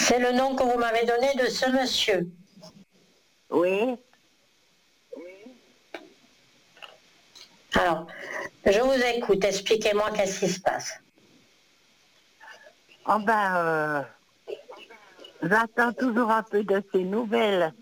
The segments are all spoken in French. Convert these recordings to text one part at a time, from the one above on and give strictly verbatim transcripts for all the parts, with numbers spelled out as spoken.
C'est le nom que vous m'avez donné de ce monsieur. Oui. Alors, je vous écoute. Expliquez-moi qu'est-ce qui se passe. Oh ben, euh, j'attends toujours un peu de ces nouvelles.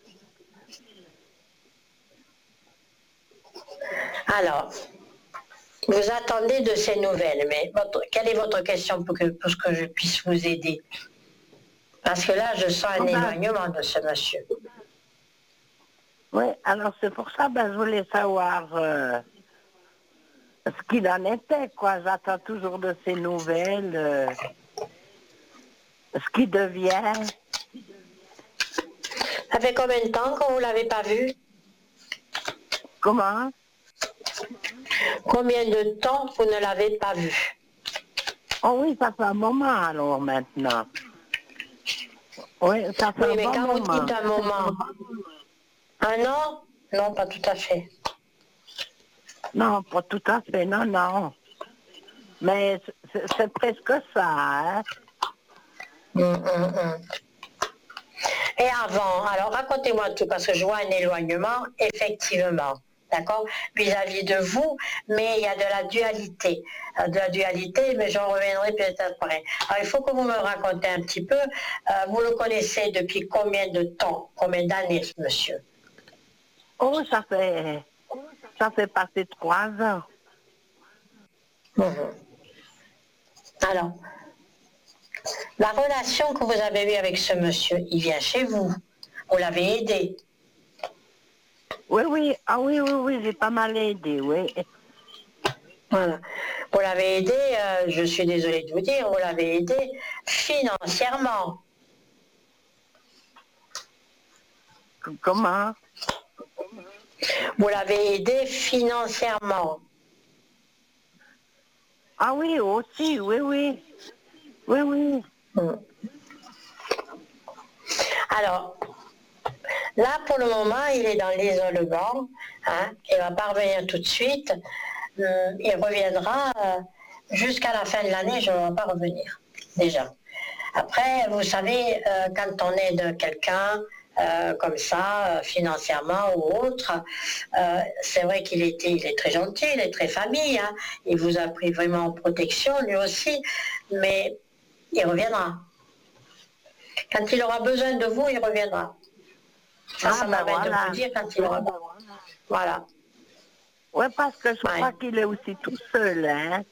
Alors, vous attendez de ces nouvelles, mais votre, quelle est votre question pour que, pour que je puisse vous aider? Parce que là, je sens un Oh ben, éloignement de ce monsieur. oui, alors c'est pour ça, ben, je voulais savoir euh, ce qu'il en était, quoi. J'attends toujours de ces nouvelles, euh, ce qui devient. Ça fait combien de temps que vous ne l'avez pas vu? Comment? Combien de temps vous ne l'avez pas vu? Oh oui, ça fait un moment alors maintenant. Oui, ça fait Oui, un mais bon quand vous moment. dites un moment, un an? Non, pas tout à fait. Non, pas tout à fait, non, non. Mais c'est c'est presque ça, hein. Hum, hum, hum. Et avant, alors racontez-moi tout, parce que je vois un éloignement, effectivement, d'accord, vis-à-vis de vous, mais il y a de la dualité. Euh, De la dualité, mais j'en reviendrai peut-être après. Alors il faut que vous me racontez un petit peu, euh, vous le connaissez depuis combien de temps, combien d'années, ce monsieur? Oh, ça fait, ça fait passer trois ans. Mhm. Alors, la relation que vous avez eue avec ce monsieur, il vient chez vous, vous l'avez aidé. Oui, oui, ah oui, oui, oui, j'ai pas mal aidé, oui. Voilà. Vous l'avez aidé, euh, je suis désolée de vous dire, vous l'avez aidé financièrement. C- Comment? Vous l'avez aidé financièrement. Ah oui, aussi, oui, oui. Oui, oui. Hmm. Alors, là, pour le moment, il est dans l'isolement. Hein, il ne va pas revenir tout de suite. Euh, il reviendra euh, jusqu'à la fin de l'année, je ne vais pas revenir, déjà. Après, vous savez, euh, quand on aide quelqu'un euh, comme ça, euh, financièrement ou autre, euh, c'est vrai qu'il était, il est très gentil, il est très famille, hein, il vous a pris vraiment en protection, lui aussi, mais il reviendra. Quand il aura besoin de vous, il reviendra. Ça, Ah ça ben m'amène de vous voilà. dire quand il aura besoin. Voilà. Oui, parce que je Ouais. crois qu'il est aussi tout seul, hein.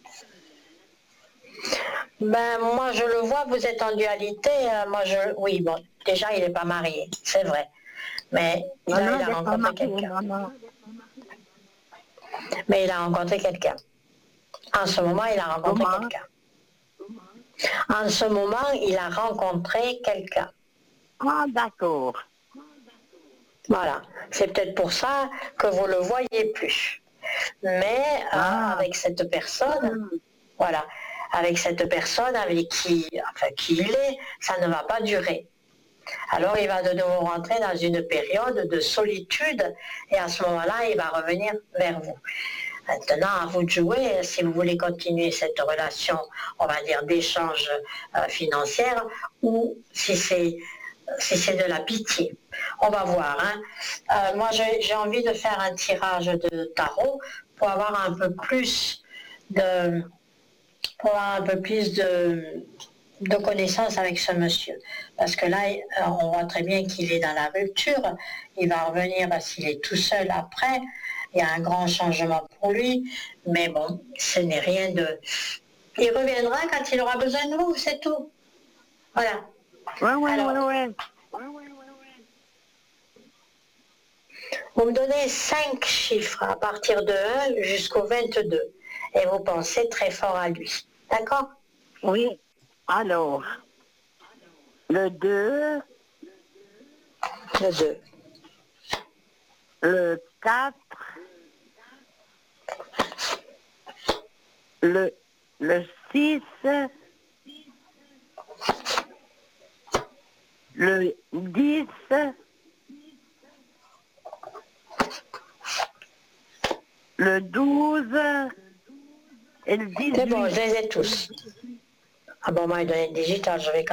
Ben, moi, je le vois, vous êtes en dualité. euh, moi, je, oui, bon, déjà, il n'est pas marié, c'est vrai. Mais Non, là, non, il a il n'est pas rencontré marié, quelqu'un. non, non. Mais il a rencontré quelqu'un. En ce moment, il a rencontré Comment? quelqu'un. En ce moment, il a rencontré quelqu'un. Ah, d'accord. Voilà. C'est peut-être pour ça que vous ne le voyez plus. Mais euh, Ah, avec cette personne, voilà, avec cette personne avec qui, enfin, qui il est, ça ne va pas durer. Alors il va de nouveau rentrer dans une période de solitude et à ce moment-là, il va revenir vers vous. Maintenant, à vous de jouer, si vous voulez continuer cette relation, on va dire, d'échange euh, financière, ou si c'est si c'est de la pitié. On va voir. Hein. Euh, moi, j'ai j'ai envie de faire un tirage de tarot pour avoir un peu plus de, pour avoir un peu plus de, de connaissances avec ce monsieur. Parce que là, euh, on voit très bien qu'il est dans la rupture. Il va revenir s'il est tout seul après. Il y a un grand changement pour lui. Mais bon, ce n'est rien de... Il reviendra quand il aura besoin de vous, c'est tout. Voilà. oui, oui, oui, Alors, oui. vous me donnez cinq chiffres à partir de un jusqu'au vingt-deux. Et vous pensez très fort à lui. D'accord? Oui. Alors, le deux, Le deux. le quatre, le, le six, le dix, le douze et le C'est bon, je dix-huit. les ai tous. Ah bon, moi, il donne une digitale, je vais